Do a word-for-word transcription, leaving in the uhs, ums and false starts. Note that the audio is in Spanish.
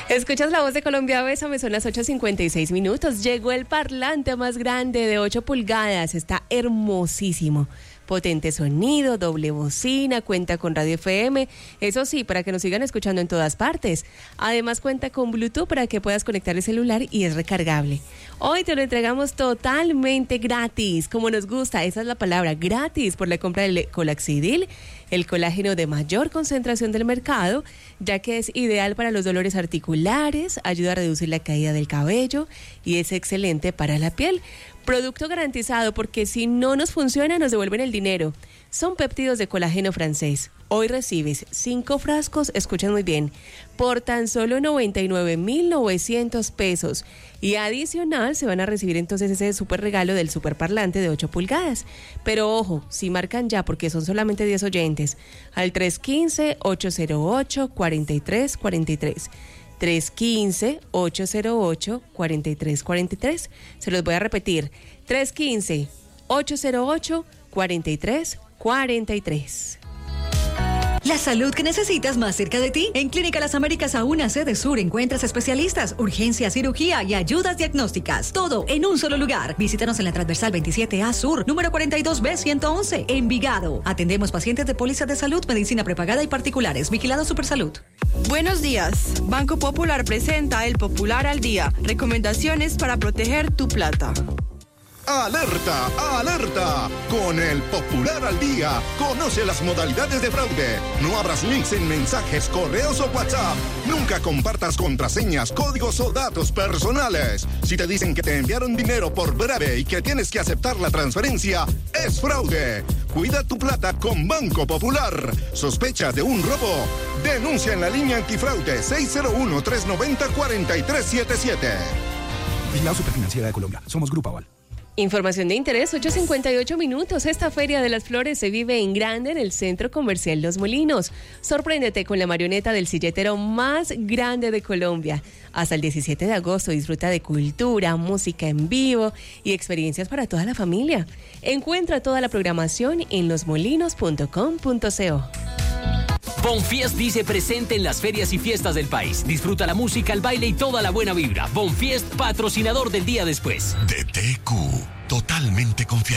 Escuchas La Voz de Colombia, Bésame, son las ocho cincuenta y seis minutos. Llegó el parlante más grande de ocho pulgadas, está hermosísimo. Potente sonido, doble bocina, cuenta con radio F M, eso sí, para que nos sigan escuchando en todas partes. Además cuenta con Bluetooth para que puedas conectar el celular y es recargable. Hoy te lo entregamos totalmente gratis, como nos gusta, esa es la palabra, gratis, por la compra del Colaxidil, el colágeno de mayor concentración del mercado, ya que es ideal para los dolores articulares, ayuda a reducir la caída del cabello y es excelente para la piel. Producto garantizado, porque si no nos funciona nos devuelven el dinero. Son péptidos de colágeno francés. Hoy recibes cinco frascos, escuchen muy bien, por tan solo noventa y nueve mil novecientos pesos. Y adicional se van a recibir entonces ese super regalo del super parlante de ocho pulgadas. Pero ojo, si marcan ya, porque son solamente diez oyentes, al tres uno cinco, ocho cero ocho, cuatro tres cuatro tres. tres uno cinco, ocho cero ocho, cuatro tres cuatro tres. Se los voy a repetir. tres uno cinco, ocho cero ocho, cuatro tres cuatro tres. La salud que necesitas más cerca de ti. En Clínica Las Américas, a una sede sur, encuentras especialistas, urgencia, cirugía y ayudas diagnósticas. Todo en un solo lugar. Visítanos en la Transversal veintisiete A Sur, número cuarenta y dos B ciento once, Envigado. Atendemos pacientes de póliza de salud, medicina prepagada y particulares. Vigilado Supersalud. Buenos días. Banco Popular presenta el Popular al Día. Recomendaciones para proteger tu plata. ¡Alerta! ¡Alerta! Con el Popular al Día, conoce las modalidades de fraude. No abras links en mensajes, correos o WhatsApp. Nunca compartas contraseñas, códigos o datos personales. Si te dicen que te enviaron dinero por breve y que tienes que aceptar la transferencia, es fraude. Cuida tu plata con Banco Popular. ¿Sospecha de un robo? Denuncia en la línea antifraude seis cero uno, tres nueve cero, cuatro tres siete siete. Vigilado Superfinanciera de Colombia. Somos Grupo Aval. Información de interés, ocho cincuenta y ocho minutos. Esta Feria de las Flores se vive en grande en el Centro Comercial Los Molinos. Sorpréndete con la marioneta del silletero más grande de Colombia. Hasta el diecisiete de agosto disfruta de cultura, música en vivo y experiencias para toda la familia. Encuentra toda la programación en los molinos punto com punto co. Bonfiest dice presente en las ferias y fiestas del país. Disfruta la música, el baile y toda la buena vibra. Bonfiest, patrocinador del día después. D T Q, totalmente confiable.